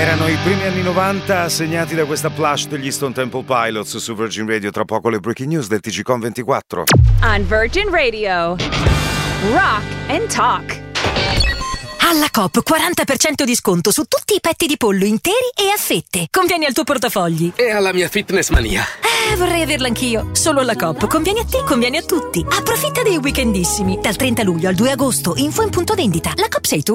Erano i primi anni 90 segnati da questa plush degli Stone Temple Pilots su Virgin Radio. Tra poco le breaking news del TGCOM 24. On Virgin Radio, Rock and Talk. Alla Coop 40% di sconto su tutti i petti di pollo interi e a fette. Conviene al tuo portafogli. E alla mia fitness mania. Vorrei averla anch'io. Solo alla Coop. Conviene a te, conviene a tutti. Approfitta dei weekendissimi. Dal 30 luglio al 2 agosto. Info in punto vendita. La Coop sei tu.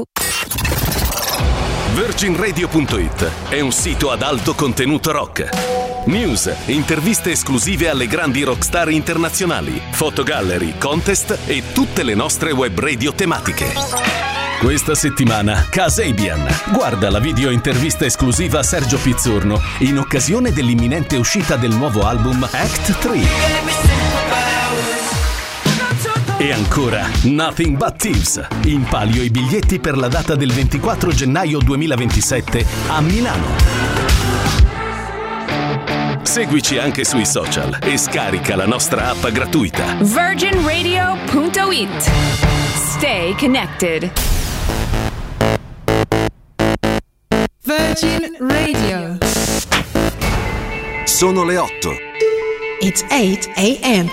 VirginRadio.it è un sito ad alto contenuto rock. News, interviste esclusive alle grandi rockstar internazionali, fotogallery, contest e tutte le nostre web radio tematiche. Questa settimana Kasabian. Guarda la video intervista esclusiva a Sergio Pizzorno in occasione dell'imminente uscita del nuovo album Act 3. E ancora Nothing But Thieves. In palio i biglietti per la data del 24 gennaio 2027 a Milano. Seguici anche sui social e scarica la nostra app gratuita. VirginRadio.it. Stay connected. Virgin Radio. Sono le 8. It's 8 a.m.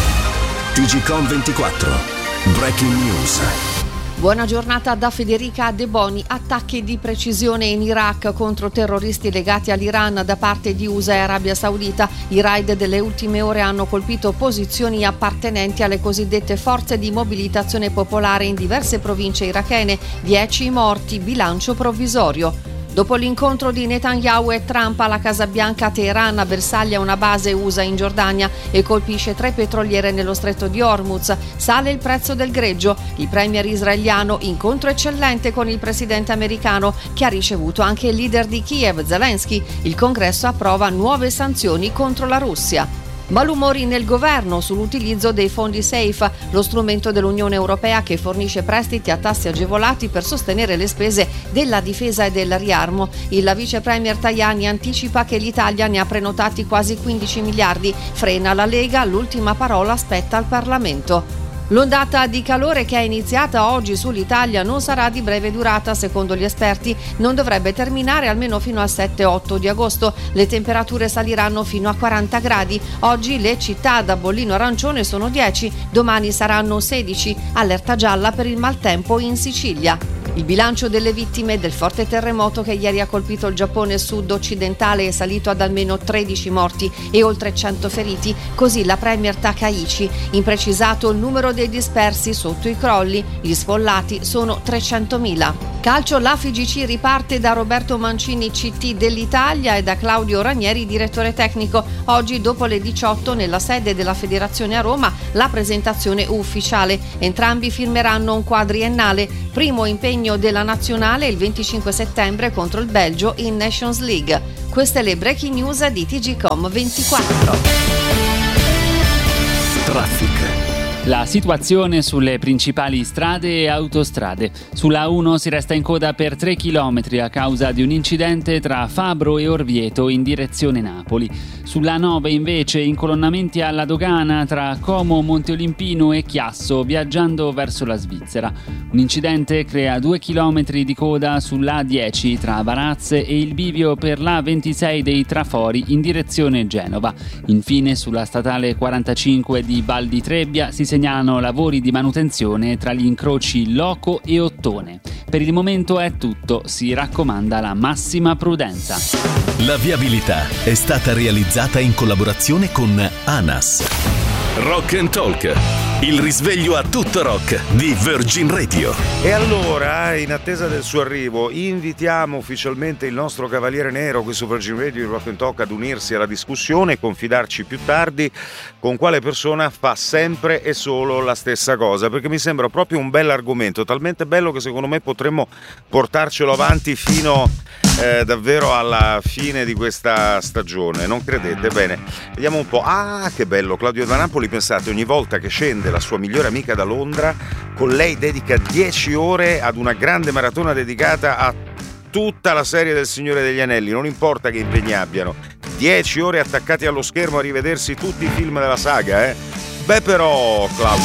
TGCOM 24. Breaking news. Buona giornata da Federica De Boni. Attacchi di precisione in Iraq contro terroristi legati all'Iran da parte di USA e Arabia Saudita. I raid delle ultime ore hanno colpito posizioni appartenenti alle cosiddette forze di mobilitazione popolare in diverse province irachene. 10 morti, bilancio provvisorio. Dopo l'incontro di Netanyahu e Trump alla Casa Bianca, Teheran bersaglia una base USA in Giordania e colpisce 3 petroliere nello stretto di Hormuz. Sale il prezzo del greggio. Il premier israeliano, incontro eccellente con il presidente americano, che ha ricevuto anche il leader di Kiev, Zelensky. Il congresso approva nuove sanzioni contro la Russia. Malumori nel governo sull'utilizzo dei fondi SAFE, lo strumento dell'Unione Europea che fornisce prestiti a tassi agevolati per sostenere le spese della difesa e del riarmo. Il vice premier Tajani anticipa che l'Italia ne ha prenotati quasi 15 miliardi. Frena la Lega, l'ultima parola spetta al Parlamento. L'ondata di calore che è iniziata oggi sull'Italia non sarà di breve durata, secondo gli esperti. Non dovrebbe terminare almeno fino al 7-8 di agosto. Le temperature saliranno fino a 40 gradi. Oggi le città da bollino arancione sono 10, domani saranno 16. Allerta gialla per il maltempo in Sicilia. Il bilancio delle vittime del forte terremoto che ieri ha colpito il Giappone sud-occidentale è salito ad almeno 13 morti e oltre 100 feriti, così la premier Takaichi. Imprecisato il numero dei dispersi sotto i crolli, gli sfollati sono 300.000. Calcio, la FIGC riparte da Roberto Mancini, CT dell'Italia, e da Claudio Ranieri, direttore tecnico. Oggi dopo le 18 nella sede della federazione a Roma la presentazione ufficiale. Entrambi firmeranno un quadriennale. Primo impegno della nazionale il 25 settembre contro il Belgio in Nations League. Queste le breaking news di TGCOM 24. Traffic. La situazione sulle principali strade e autostrade. Sulla A1 si resta in coda per 3 km a causa di un incidente tra Fabro e Orvieto in direzione Napoli. Sulla A9 invece incolonnamenti alla dogana tra Como, Monteolimpino e Chiasso viaggiando verso la Svizzera. Un incidente crea 2 km di coda sulla A10 tra Varazze e il bivio per la A26 dei Trafori in direzione Genova. Infine sulla statale 45 di Val di Trebbia si segnalano lavori di manutenzione tra gli incroci Loco e Ottone. Per il momento è tutto, si raccomanda la massima prudenza. La viabilità è stata realizzata in collaborazione con ANAS. Rock and Talk, il risveglio a tutto rock di Virgin Radio. E allora, in attesa del suo arrivo, invitiamo ufficialmente il nostro Cavaliere Nero qui su Virgin Radio di Rock and Talk ad unirsi alla discussione e confidarci più tardi con quale persona fa sempre e solo la stessa cosa, perché mi sembra proprio un bell'argomento, talmente bello che secondo me potremmo portarcelo avanti fino davvero alla fine di questa stagione, non credete? Bene, vediamo un po'. Ah, che bello, Claudio da Napoli, pensate, ogni volta che scende la sua migliore amica da Londra, con lei dedica 10 ore ad una grande maratona dedicata a tutta la serie del Signore degli Anelli, non importa che impegni abbiano, 10 ore attaccati allo schermo a rivedersi tutti i film della saga, Beh, però, Claudio,